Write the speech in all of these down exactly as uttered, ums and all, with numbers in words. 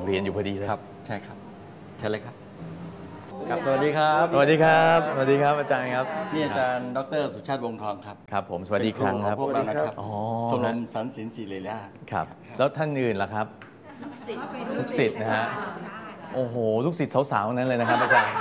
เรียนอยู่พอดีเลยครับใช่ครับใช่เลยครับครับสวัสดีครับสวัสดีครับสวัสดีครับอาจารย์ครับนี่อาจารย์ดรสุชาติวงศ์ทองครับครับผมสวัสดีครั้งครับพวกเรานะครับอ๋อชมรมสันสินศิริราชครับแล้วท่านอื่นล่ะครับลูกศิษย์นะฮะโอ้โหลูกศิษย์สาวๆนั้นเลยนะครับอาจารย์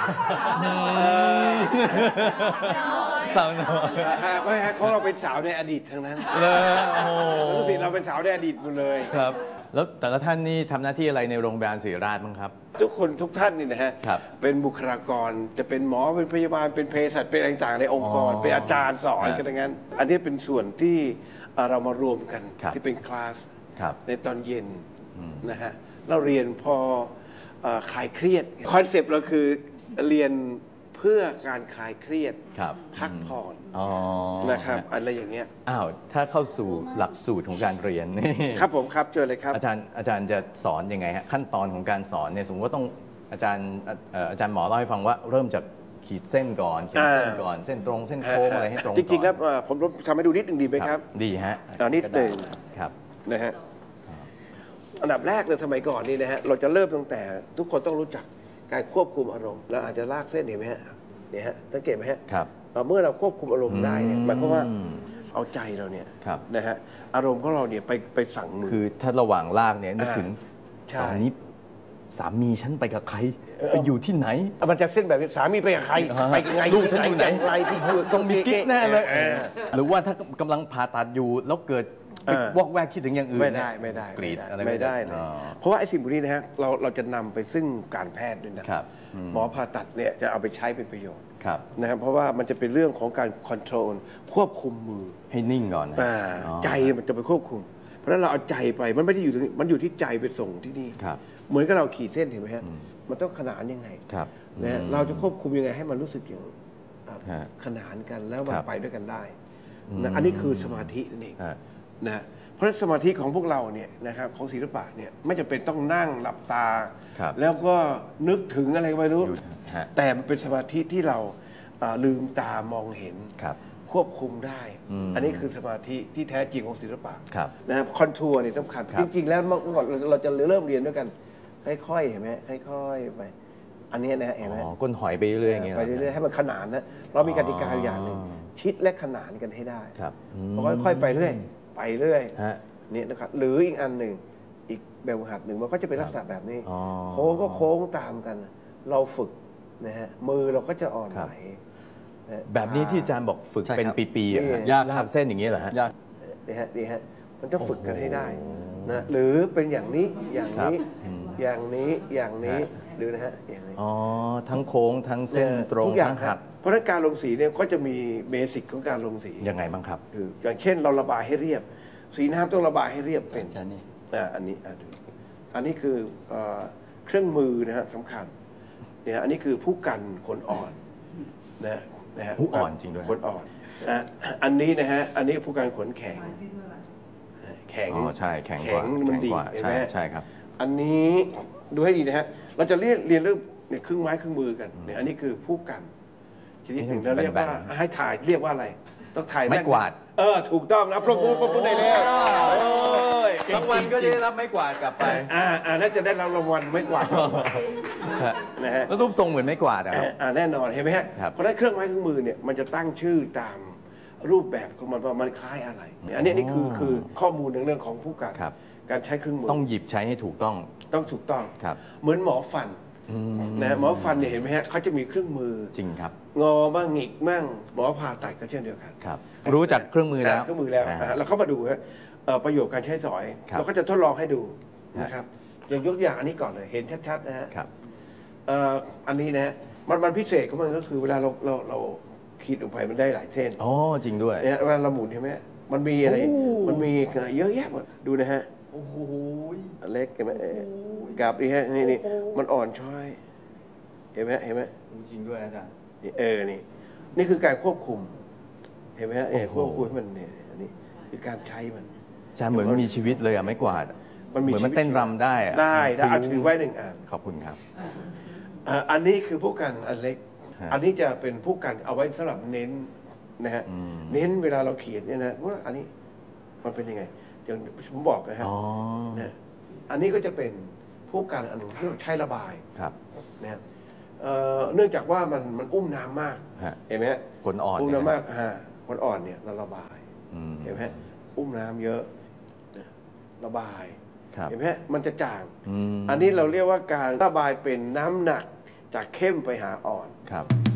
สาวน้อยไม่ฮะเขาเราเป็นสาวในอดีตทั้งนั้นเลยโอ้โหลูกศิษย์เราเป็นสาวในอดีตหมดเลยครับแล้วแต่ละท่านนี่ทำหน้าที่อะไรในโรงพยาบาลศิริราชบ้างครับทุกคนทุกท่านนี่นะฮะครับเป็นบุคลากรจะเป็นหมอเป็นพยาบาลเป็นเภสัชเป็นอะไรต่างๆในองค์กรเป็นอาจารย์สอนกันทั้งนั้นอันนี้เป็นส่วนที่เรามารวมกันที่เป็นคลาสในตอนเย็นนะฮะเราเรียนพอคลายเครียดคอนเซปต์เราคือเรียนเพื่อการคลายเครียดพักผ่อนนะครับอะไรอย่างเงี้ยอ้าวถ้าเข้าสู่หลักสูตรของการเรียนนี่ครับผมครับเจอเลยครับอาจารย์อาจารย์จะสอนยังไงฮะขั้นตอนของการสอนเนี่ยสมมติว่าต้องอาจารย์อาจารย์หมอเล่าให้ฟังว่าเริ่มจากขีดเส้นก่อนขีดเส้นก่อนเส้นตรงเส้นโค้งอะไรให้ตรงก่อนจริงๆแล้วผมทำให้ดูนิดหนึ่งดีไหมครับดีฮะนิดหนึ่งครับนะฮะอันดับแรกเลยสมัยก่อนนี่นะฮะเราจะเริ่มตั้งแต่ทุกคนต้องรู้จักการควบคุมอารมณ์แล้วอาจจะลากเส้นเห็นไหมฮะเนี่ยฮะสังเกตไหมฮะครับเมื่อเราควบคุมอารมณ์ได้เนี่ยหมายความว่าเอาใจเราเนี่ยนะฮะอารมณ์ของเราเนี่ยไปไปสั่งมือคือถ้าระหว่างลากเนี่ยนึกถึงตอนนี้สามีฉันไปกับใครไปอยู่ที่ไหนมันจะเส้นแบบสามีไปกับใครไปยังไงลูกฉันอยู่ไหนที่ต้องมีกิ๊กแน่เลยหรือว่าถ้ากำลังผ่าตัดอยู่แล้วเกิดวอกแวกคิดถึงอย่างอื่นไม่ได้ไม่ได้กรีดอะไรไม่ได้เลยเพราะว่าไอ้สิ่งพวกนี้นะฮะเราเราจะนำไปซึ่งการแพทย์ด้วยนะหมอผ่าตัดเนี่ยจะเอาไปใช้เป็นประโยชน์นะครับเพราะว่ามันจะเป็นเรื่องของการคอนโทรลควบคุมมือให้นิ่งก่อนใจมันจะไปควบคุมเพราะฉะนั้นเราเอาใจไปมันไม่ได้อยู่ตรงนี้มันอยู่ที่ใจไปส่งที่นี่เหมือนกับเราขีดเส้นเห็นไหมฮะมันต้องขนานยังไงนะเราจะควบคุมยังไงให้มันรู้สึกอย่างขนานกันแล้วมันไปด้วยกันได้นะอันนี้คือสมาธินั่นเองนะเพราะสมาธิของพวกเราเนี่ยนะครับของศิลปะเนี่ยไม่จำเป็นต้องนั่งหลับตาแล้วก็นึกถึงอะไรไม่รู้แต่มันเป็นสมาธิที่เราลืมตามองเห็นควบคุมได้อันนี้คือสมาธิที่แท้จริงของศิลปะนะครับคอนทัวร์นี่สำคัญจริงๆแล้วเมื่อก่อนเราจะเริ่มเรียนด้วยกันค่อยๆเห็นไหมค่อยๆไปอันนี้นะเห็นไหมก้นหอยไปเรื่อยๆอย่างเงี้ยไปเรื่อยๆให้มันขนานนะเรามีกติกาอย่างหนึ่งชิดและขนานกันให้ได้ค่อยๆไปเรื่อยไปเรื่อยนี่นะครับหรืออีกอันหนึ่งอีกแบบหัดหนึ่งมันก็จะเป็นลักษณะแบบนี้โค้งก็โค้งตามกันเราฝึกนะฮะมือเราก็จะอ่อนไหวแบบนี้ที่อาจารย์บอกฝึกเป็นปีๆยากลากเส้นอย่างนี้เหรอฮะยากนี่ฮะนี่ฮะมันต้องฝึกกันให้ได้นะหรือเป็นอย่างนี้อย่างนี้อย่างนี้อย่างนี้หรือนะฮะอย่างนี้อ๋อทั้งโค้งทั้งเส้นตรงทั้งหักเพราะฉะนั้นการลงสีเนี่ยก็จะมีเบสิกของการลงสียังไงบ้างครับคืออย่างเช่นเราระบายให้เรียบสีน้ำต้องระบายให้เรียบเป็นอันนี้อ่าอันนี้อันนี้คือเครื่องมือนะฮะสำคัญเนี่ยอันนี้คือผู้กันขนอ่อนนะนะฮะผู้อ่อนจริงด้วยขนอ่อนอันนี้นะฮะอันนี้ผู้กันขนแข็งแข็งอ๋อใช่แข็งกว่ามันดีใช่ใช่ครับอันนี้ดูให้ดีนะฮะเราจะเรียนเรียนเรื่องเนี่ยเครื่องไม้เครื่องมือกันเนี่ยอันนี้คือผู้กันชนิดหนึ่งเราเรียกว่าให้ถ่ายเรียกว่าอะไรต้องถ่ายไม้กวาดเออถูกต้องนะปรบมือปรบมือได้แล้วรางวัลก็ได้รับไม้กวาดกลับไปอ่าอ่าน่าจะได้รับรางวัลไม้กวาดนะฮะแล้วรูปทรงเหมือนไม้กวาดครับอ่าแน่นอนเห็นไหมฮะเพราะฉะนั้นเครื่องไม้เครื่องมือเนี่ยมันจะตั้งชื่อตามรูปแบบของมันว่ามันคล้ายอะไรอันนี้นี่คือคือข้อมูลในเรื่องของผู้กันการใช้เครื่องมือต้องหยิบใช้ให้ถูกต้องต้องถูกต้องครับเหมือนหมอฟันนะหมอฟันเนี่ยเห็นไหมฮะเขาจะมีเครื่องมือจริงครับงอบ้างหงิกบ้างหมอผ่าตัดก็เช่นเดียวกันครับรู้จักเครื่องมือแล้วเครื่องมือแล้วเราเข้ามาดูฮะประโยชน์การใช้สอยเราก็จะทดลองให้ดูนะครับอย่างยกอย่างอันนี้ก่อนเลยเห็นชัดๆนะฮะอันนี้นะมันมันพิเศษของมันก็คือเวลาเราเราเราขีดลงไปมันได้หลายเส้นอ๋อจริงด้วยเนี่ยเวลาเราหมุนเห็นไหมมันมีอะไรมันมีเยอะแยะหมดดูนะฮะโอ้โหเล็กเห็นไหมกับนี่ฮะนี่นี่มันอ่อนช้อยเห็นไหมเห็นไหมจริงด้วยอาจารย์นี่เออนี่นี่คือการควบคุมเห็นไหมฮะเออควบคุมมันเนี่ยอันนี้คือการใช้มันจะเหมือนมีชีวิตเลยอะไม่กวาดมันเหมือนมันเต้นรำได้ได้ได้เอาถือไว้หนึ่งอันขอบคุณครับอันนี้คือผู้กันอันเล็กอันนี้จะเป็นผู้กันเอาไว้สำหรับเน้นนะฮะเน้นเวลาเราเขียนเนี่ยนะว่าอันนี้มันเป็นยังไงอย่างผมบอกนะฮะอันนี้ก็จะเป็นผู้กันอันหนึ่งที่เราใช้ระบายครับนะเอ่อเนื่องจากว่ามันมันอุ้มน้ำมากฮะเห็นไหมฮะขนอ่อนอุ้มเนี่ยน้ำนะมากฮะคนอ่อนเนี่ยเราระบายอืมเห็นไหมฮะอุ้มน้ำเยอะนะระบายครับเห็นไหมฮะมันจะจางอืมอันนี้เราเรียกว่าการระบายเป็นน้ำหนักจากเข้มไปหาอ่อนครับ